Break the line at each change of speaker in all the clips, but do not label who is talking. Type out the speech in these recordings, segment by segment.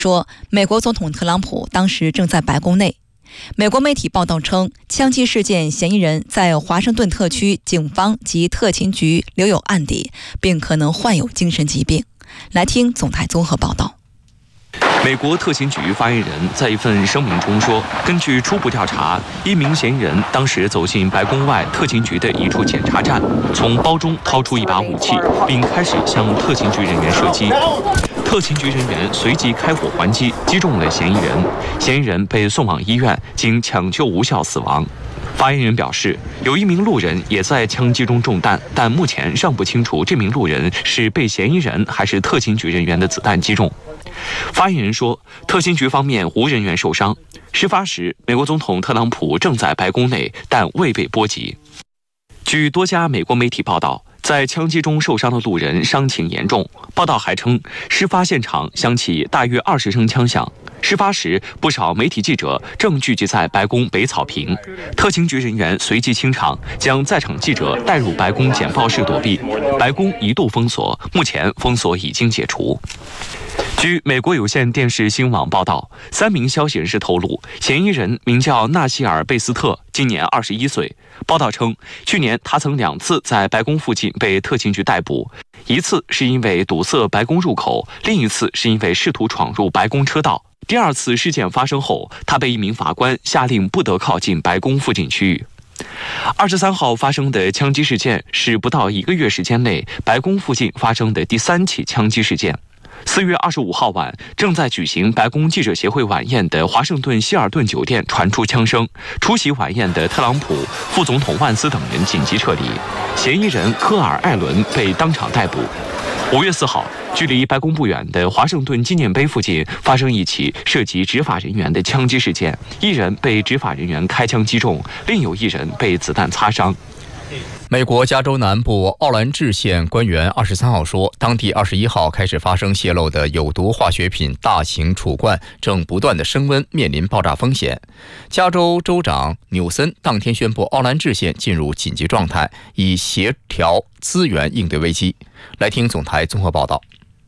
说，美国总统特朗普当时正在白宫内。美国媒体报道称，枪击事件嫌疑人在华盛顿特区警方及特勤局留有案底，并可能患有精神疾病。来听总台综合报道。
美国特勤局发言人在一份声明中说，根据初步调查，一名嫌疑人当时走进白宫外特勤局的一处检查站，从包中掏出一把武器，并开始向特勤局人员射击。特勤局人员随即开火还击，击中了嫌疑人。嫌疑人被送往医院，经抢救无效死亡。发言人表示，有一名路人也在枪击中中弹，但目前尚不清楚这名路人是被嫌疑人还是特勤局人员的子弹击中。发言人说，特勤局方面无人员受伤。事发时，美国总统特朗普正在白宫内，但未被波及。据多家美国媒体报道，在枪击中受伤的路人伤情严重。报道还称，事发现场响起大约20声枪响。事发时，不少媒体记者正聚集在白宫北草坪，特勤局人员随即清场，将在场记者带入白宫简报室躲避。白宫一度封锁，目前封锁已经解除。据美国有线电视新闻网报道，3名消息人士透露，嫌疑人名叫纳西尔·贝斯特，今年21岁。报道称，去年他曾2次在白宫附近被特勤局逮捕，一次是因为堵塞白宫入口，另一次是因为试图闯入白宫车道。第2次事件发生后，他被一名法官下令不得靠近白宫附近区域。23号发生的枪击事件是不到1个月时间内白宫附近发生的第3起枪击事件。4月25号晚，正在举行白宫记者协会晚宴的华盛顿希尔顿酒店传出枪声，出席晚宴的特朗普、副总统万斯等人紧急撤离，嫌疑人科尔·艾伦被当场逮捕。5月4号，距离白宫不远的华盛顿纪念碑附近发生一起涉及执法人员的枪击事件，一人被执法人员开枪击中，另有一人被子弹擦伤。
美国加州南部奥兰治县官员23号说，当地21号开始发生泄漏的有毒化学品大型储罐正不断的升温，面临爆炸风险。加州州长纽森当天宣布奥兰治县进入紧急状态，以协调资源应对危机。来听总台综合报道。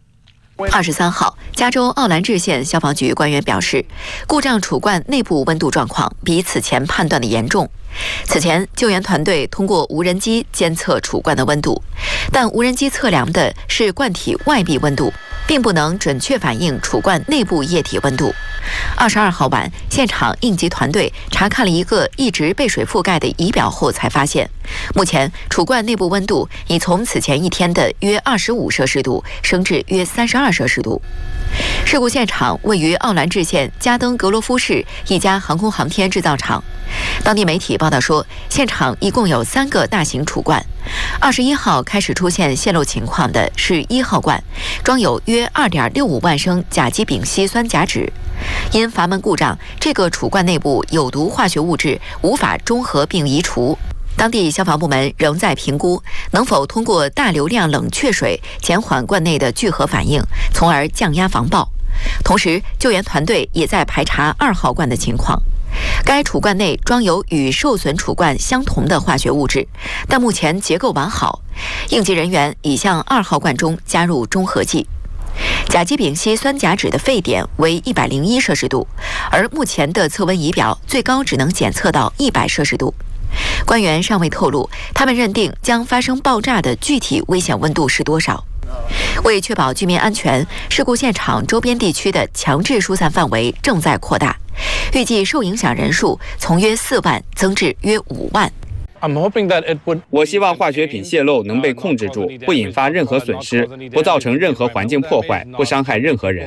23号，加州奥兰治县消防局官员表示，故障储罐内部温度状况比此前判断的严重。此前，救援团队通过无人机监测储罐的温度，但无人机测量的是罐体外壁温度，并不能准确反映储罐内部液体温度。22号晚，现场应急团队查看了一个一直被水覆盖的仪表后，才发现，目前储罐内部温度已从此前一天的约25摄氏度升至约32摄氏度。事故现场位于奥兰治县加登格罗夫市一家航空航天制造厂。当地媒体报道说，现场一共有3个大型储罐。21号开始出现泄漏情况的是1号罐，装有约2.65万升甲基丙烯酸甲酯。因阀门故障，这个储罐内部有毒化学物质无法中和并移除。当地消防部门仍在评估能否通过大流量冷却水减缓罐内的聚合反应，从而降压防爆。同时，救援团队也在排查2号罐的情况。该储罐内装有与受损储罐相同的化学物质，但目前结构完好。应急人员已向2号罐中加入中和剂。甲基丙烯酸甲酯的沸点为101摄氏度，而目前的测温仪表最高只能检测到100摄氏度。官员尚未透露他们认定将发生爆炸的具体危险温度是多少。为确保居民安全，事故现场周边地区的强制疏散范围正在扩大，预计受影响人数从约4万增至约5万。
我希望化学品泄漏能被控制住，不引发任何损失，不造成任何环境破坏，不伤害任何人。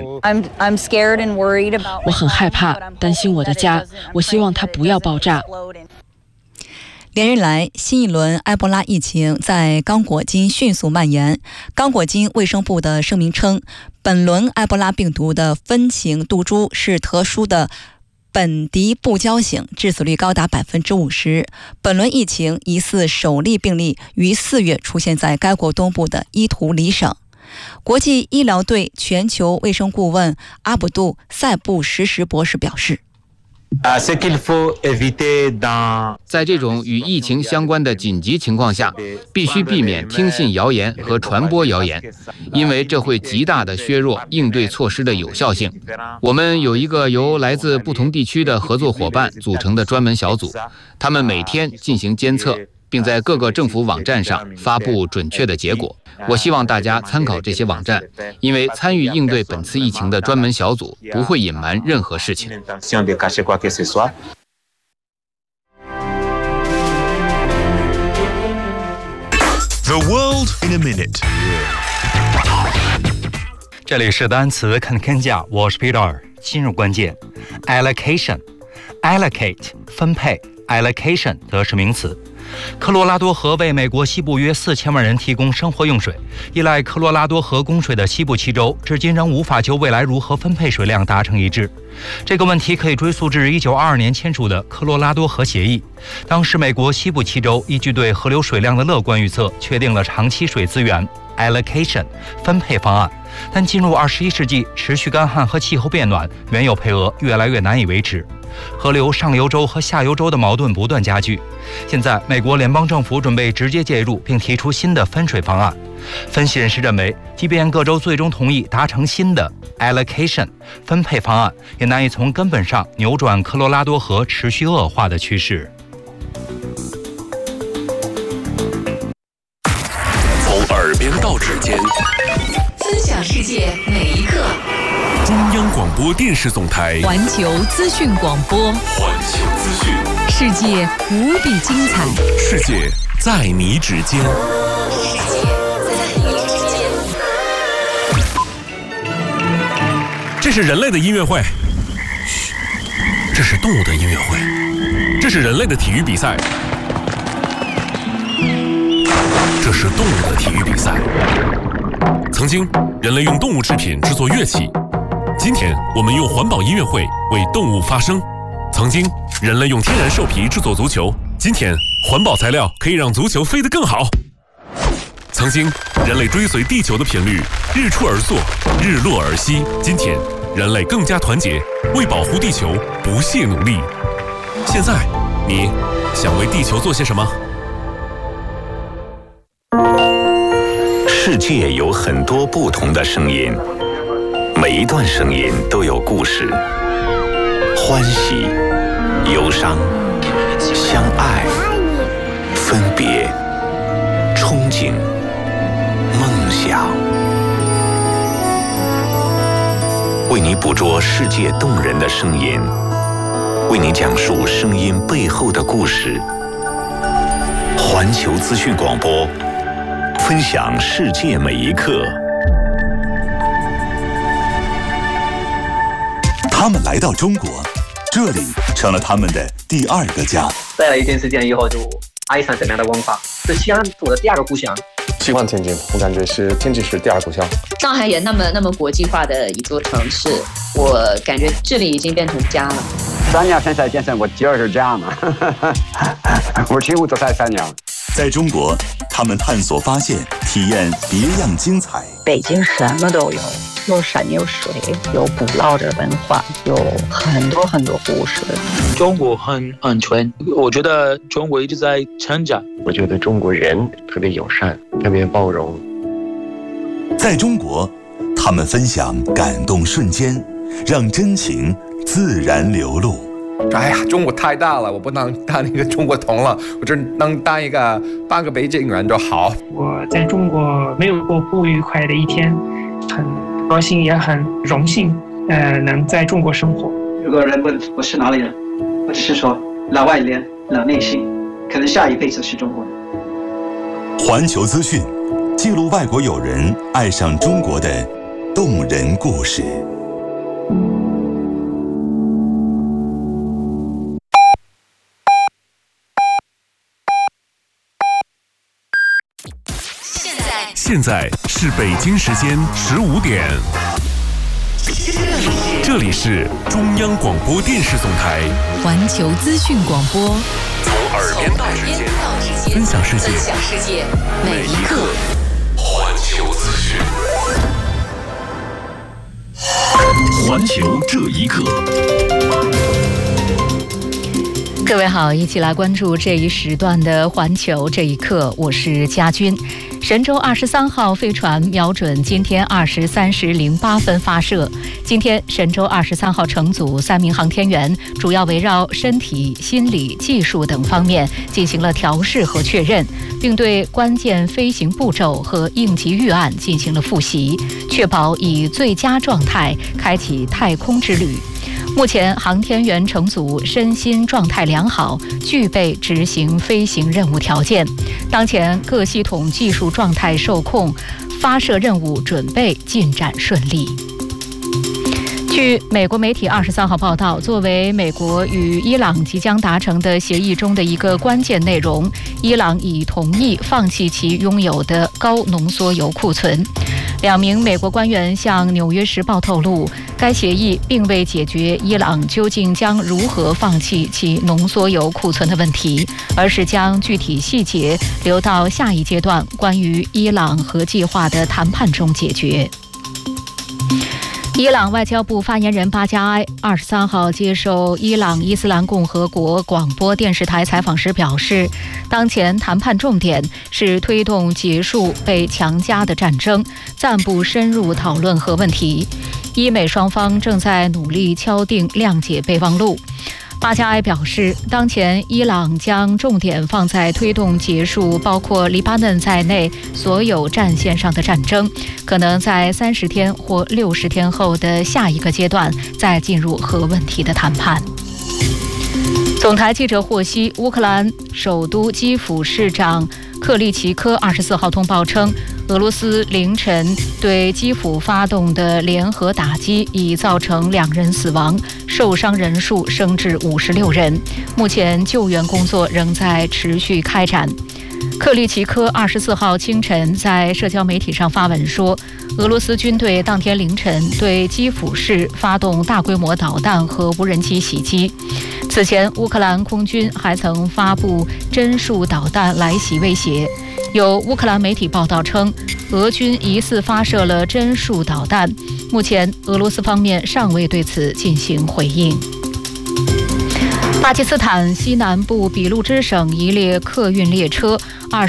我很害怕，担心我的家，我希望它不要爆炸。
连日来，新一轮埃博拉疫情在刚果金迅速蔓延。刚果金卫生部的声明称，本轮埃博拉病毒的分型毒株是特殊的苯迪布胶型，致死率高达 50%。本轮疫情疑似首例病例于4月出现在该国东部的伊图里省。国际医疗队全球卫生顾问阿卜杜塞布什什博士表示，
在这种与疫情相关的紧急情况下，必须避免听信谣言和传播谣言，因为这会极大地削弱应对措施的有效性。我们有一个由来自不同地区的合作伙伴组成的专门小组，他们每天进行监测，并在各个政府网站上发布准确的结果。我希望大家参考这些网站，因为参与应对本次疫情的专门小组不会隐瞒任何事情。
The world in a minute。这里是单词看天下，我是 Peter。进入关键 ，allocate 分配 ，allocation 则是名词。科罗拉多河为美国西部约4000万人提供生活用水，依赖科罗拉多河供水的西部7州，至今仍无法就未来如何分配水量达成一致。这个问题可以追溯至1922年签署的科罗拉多河协议。当时美国西部7州依据对河流水量的乐观预测，确定了长期水资源 allocation 分配方案。但进入21世纪，持续干旱和气候变暖，原有配额越来越难以维持。河流上游州和下游州的矛盾不断加剧。现在，美国联邦政府准备直接介入，并提出新的分水方案。分析人士认为，即便各州最终同意达成新的 allocation 分配方案，也难以从根本上扭转科罗拉多河持续恶化的趋势。
从耳边到指尖，
分享世界每一刻。
中央广播电视总台
环球资讯广播，
环球资讯，
世界无比精彩，
世界在你指尖，
世界在你指尖。
这是人类的音乐会，嘘，这是动物的音乐会，这是人类的体育比赛，这是动物的体育比赛。曾经，人类用动物制品制作乐器。今天我们用环保音乐会为动物发声。曾经，人类用天然兽皮制作足球，今天环保材料可以让足球飞得更好。曾经，人类追随地球的频率，日出而作，日落而息，今天人类更加团结，为保护地球不懈努力。现在，你想为地球做些什么？
世界有很多不同的声音，每一段声音都有故事，欢喜、忧伤、相爱、分别、憧憬、梦想。为你捕捉世界动人的声音，为你讲述声音背后的故事。环球资讯广播，分享世界每一刻。
他们来到中国，这里成了他们的第二个家。
待了一段时间以后，就爱上这边的文化，是西安做的第二个故乡。
喜欢天津，我感觉是天津市第二故乡。
上海也那么国际化的一座城市，我感觉这里已经变成家了。
3年现在变成我第二个家嘛，我几乎都在3年。
在中国，他们探索发现，体验别样精彩。
北京什么都有，有山有水，有古老的文化，有很多故事。
中国很安全，我觉得中国一直在成长。
我觉得中国人特别友善，特别包容。
在中国，他们分享感动瞬间，让真情自然流露。
哎呀，中国太大了，我不能当一个中国通了，我只能当一个半个北京人就好。
我在中国没有过不愉快的一天，很高兴也很荣幸，能在中国生活。
如果人问我是哪里人，我只是说老外脸老内心，可能下一辈子是中国人。
环球资讯记录外国友人爱上中国的动人故事。
现在是北京时间15点，这里是中央广播电视总台
环球资讯广播，
从耳边到指尖，分享世界每一刻。环球资讯，环球这一刻。
各位好，一起来关注这一时段的环球这一刻，我是佳君。神舟23号飞船瞄准今天23时08分发射。今天神舟23号乘组3名航天员主要围绕身体、心理、技术等方面进行了调试和确认，并对关键飞行步骤和应急预案进行了复习，确保以最佳状态开启太空之旅。目前航天员乘组身心状态良好，具备执行飞行任务条件。当前各系统技术状态受控，发射任务准备进展顺利。据美国媒体23号报道，作为美国与伊朗即将达成的协议中的一个关键内容，伊朗已同意放弃其拥有的高浓缩铀库存。2名美国官员向《纽约时报》透露，该协议并未解决伊朗究竟将如何放弃其浓缩铀库存的问题，而是将具体细节留到下一阶段关于伊朗核计划的谈判中解决。伊朗外交部发言人巴加埃23号接受伊朗伊斯兰共和国广播电视台采访时表示，当前谈判重点是推动结束被强加的战争，暂不深入讨论核问题。伊美双方正在努力敲定谅解备忘录。巴加埃表示，当前伊朗将重点放在推动结束包括黎巴嫩在内所有战线上的战争，可能在30天或60天后的下一个阶段再进入核问题的谈判。总台记者获悉，乌克兰首都基辅市长克利奇科24号通报称，俄罗斯凌晨对基辅发动的联合打击已造成2人死亡，受伤人数升至56人。目前救援工作仍在持续开展。克利奇科24号清晨在社交媒体上发文说，俄罗斯军队当天凌晨对基辅市发动大规模导弹和无人机袭击。此前，乌克兰空军还曾发布针数导弹来袭威胁。有乌克兰媒体报道称，俄军疑似发射了针数导弹，目前俄罗斯方面尚未对此进行回应。巴基斯坦西南部俾路支省一列客运列车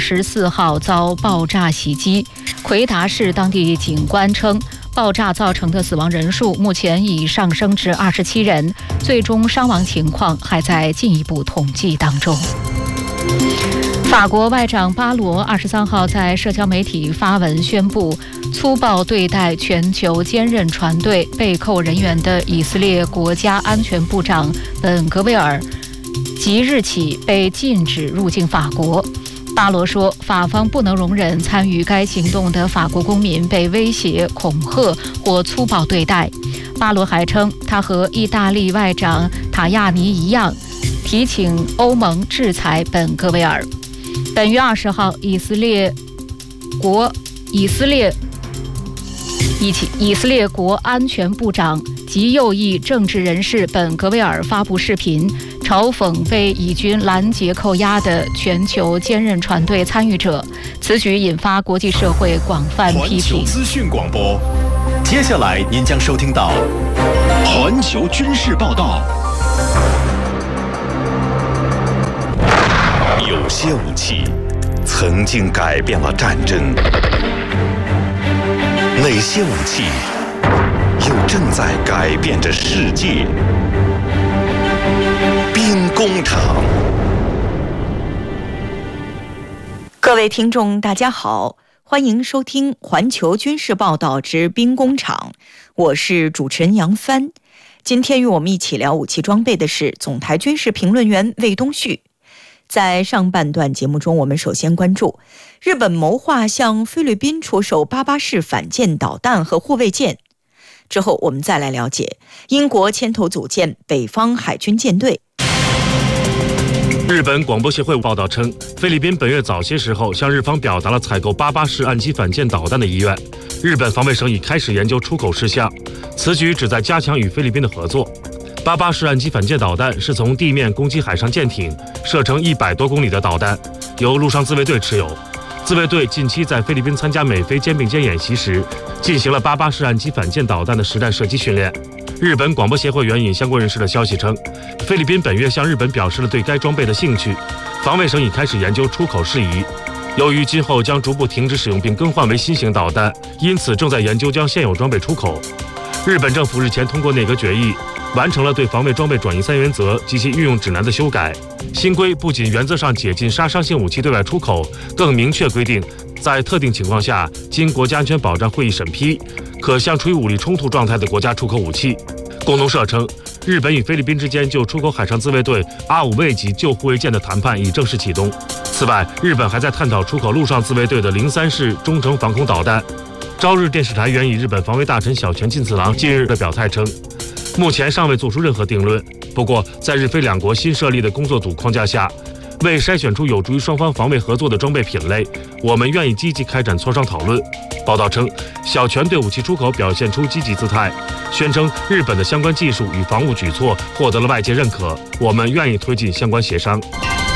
24号遭爆炸袭击，奎达市当地警官称，爆炸造成的死亡人数目前已上升至27人，最终伤亡情况还在进一步统计当中。法国外长巴罗23号在社交媒体发文宣布，粗暴对待全球坚韧船队被扣人员的以色列国家安全部长本格维尔即日起被禁止入境法国。巴罗说，法方不能容忍参与该行动的法国公民被威胁、恐吓或粗暴对待。巴罗还称，他和意大利外长塔亚尼一样，提请欧盟制裁本格维尔。本月20号，以色列国安全部长及右翼政治人士本格维尔发布视频，嘲讽被以军拦截扣押的全球坚韧船队参与者。此举引发国际社会广泛批评。
环球资讯广播，接下来您将收听到环球军事报道。
有些武器曾经改变了战争，哪些武器又正在改变着世界？兵工厂。
各位听众大家好，欢迎收听环球军事报道之兵工厂，我是主持人杨帆。今天与我们一起聊武器装备的是总台军事评论员魏东旭。在上半段节目中，我们首先关注日本谋划向菲律宾出售88式反舰导弹和护卫舰。之后我们再来了解英国牵头组建北方海军舰队。
日本广播协会报道称，菲律宾本月早些时候向日方表达了采购88式岸基反舰导弹的意愿。日本防卫省已开始研究出口事项，此举旨在加强与菲律宾的合作。88式岸基反舰导弹是从地面攻击海上舰艇，射程100多公里的导弹，由陆上自卫队持有。自卫队近期在菲律宾参加美菲肩并肩演习时，进行了88式岸基反舰导弹的实战射击训练。 日本广播协会援引相关人士的消息称，菲律宾本月向日本表示了对该装备的兴趣，防卫省已开始研究出口事宜。由于今后将逐步停止使用并更换为新型导弹，因此正在研究将现有装备出口。日本政府日前通过内阁决议，完成了对防卫装备转移3原则及其运用指南的修改。新规不仅原则上解禁杀伤性武器对外出口，更明确规定，在特定情况下，经国家安全保障会议审批，可向处于武力冲突状态的国家出口武器。共同社称，日本与菲律宾之间就出口海上自卫队R5卫级旧护卫舰的谈判已正式启动。此外，日本还在探讨出口陆上自卫队的03式中程防空导弹。朝日电视台援引日本防卫大臣小泉进次郎近日的表态称，目前尚未做出任何定论。不过，在日菲两国新设立的工作组框架下，为筛选出有助于双方防卫合作的装备品类，我们愿意积极开展磋商讨论。报道称，小泉对武器出口表现出积极姿态，宣称日本的相关技术与防务举措获得了外界认可，我们愿意推进相关协商。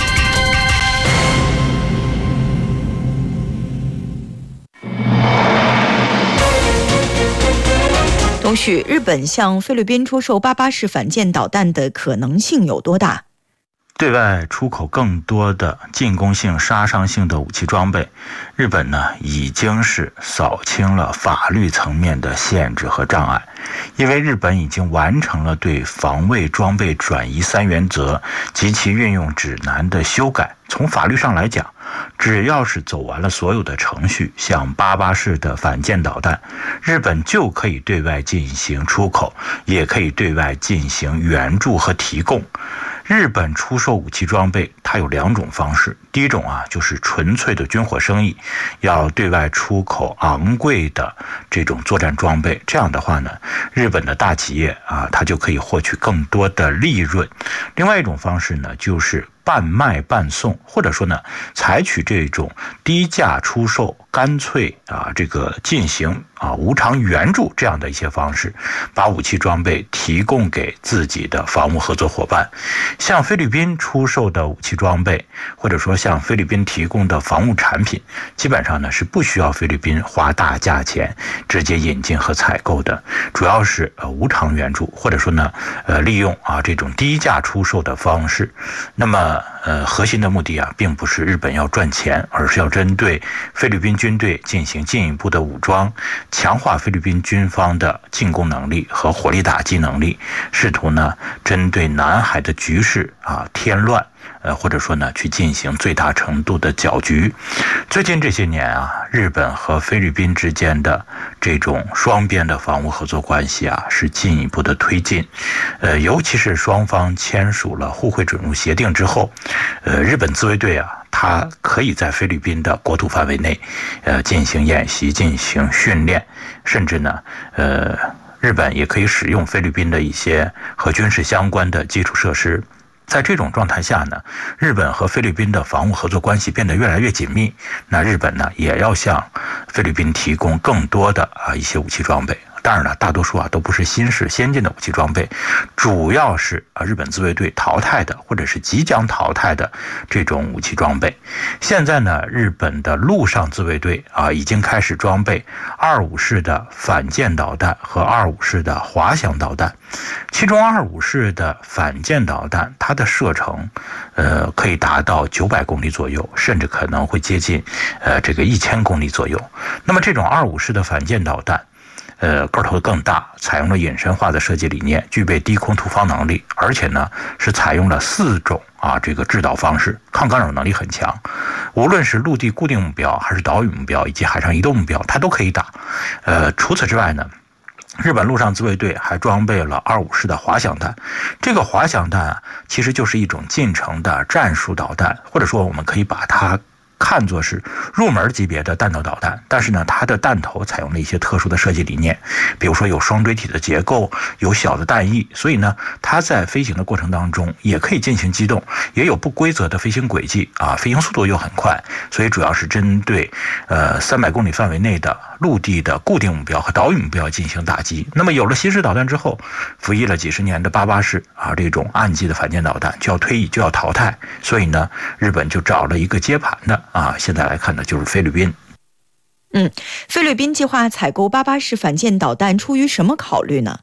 同时，日本向菲律宾出售88式反舰导弹的可能性有多大？
对外出口更多的进攻性、杀伤性的武器装备，日本呢已经是扫清了法律层面的限制和障碍，因为日本已经完成了对防卫装备转移3原则及其运用指南的修改。从法律上来讲，只要是走完了所有的程序，像88式的反舰导弹，日本就可以对外进行出口，也可以对外进行援助和提供。日本出售武器装备，它有2种方式。第一种就是纯粹的军火生意，要对外出口昂贵的这种作战装备。这样的话呢，日本的大企业它就可以获取更多的利润。另外一种方式呢，就是半卖半送，或者说呢，采取这种低价出售，干脆这个进行无偿援助这样的一些方式，把武器装备提供给自己的防务合作伙伴。向菲律宾出售的武器装备，或者说向菲律宾提供的防务产品，基本上呢是不需要菲律宾花大价钱直接引进和采购的，主要是无偿援助，或者说呢利用这种低价出售的方式。那么核心的目的并不是日本要赚钱，而是要针对菲律宾军队进行进一步的武装，强化菲律宾军方的进攻能力和火力打击能力，试图呢针对南海的局势添乱，或者说呢去进行最大程度的搅局。最近这些年日本和菲律宾之间的这种双边的防务合作关系是进一步的推进，尤其是双方签署了互惠准入协定之后，日本自卫队它可以在菲律宾的国土范围内进行演习、进行训练，甚至呢日本也可以使用菲律宾的一些和军事相关的基础设施。在这种状态下呢，日本和菲律宾的防务合作关系变得越来越紧密。那日本呢，也要向菲律宾提供更多的一些武器装备。当然了，大多数都不是新式先进的武器装备，主要是日本自卫队淘汰的或者是即将淘汰的这种武器装备。现在呢，日本的陆上自卫队已经开始装备25式的反舰导弹和25式的滑翔导弹。其中25式的反舰导弹，它的射程可以达到900公里左右，甚至可能会接近这个1000公里左右。那么这种25式的反舰导弹个头更大，采用了隐身化的设计理念，具备低空突防能力，而且呢是采用了4种这个制导方式，抗干扰能力很强。无论是陆地固定目标，还是岛屿目标，以及海上移动目标，它都可以打。除此之外呢，日本陆上自卫队还装备了25式的滑翔弹。这个滑翔弹其实就是一种近程的战术导弹，或者说我们可以把它看作是入门级别的弹道导弹，但是呢，它的弹头采用了一些特殊的设计理念，比如说有双锥体的结构，有小的弹翼，所以呢，它在飞行的过程当中也可以进行机动，也有不规则的飞行轨迹飞行速度又很快，所以主要是针对300公里范围内的陆地的固定目标和岛屿目标进行打击。那么有了新式导弹之后，服役了几十年的88式这种岸基的反舰导弹就要退役，就要淘汰，所以呢，日本就找了一个接盘的现在来看呢，就是菲律宾。
菲律宾计划采购88式反舰导弹，出于什么考虑呢？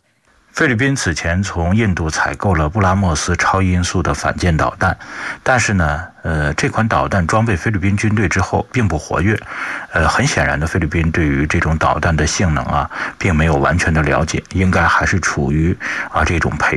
菲律宾此前从印度采购了布拉莫斯超音速的反舰导弹，但是呢，这款导弹装备菲律宾军队之后并不活跃。很显然的，菲律宾对于这种导弹的性能并没有完全的了解，应该还是处于这种培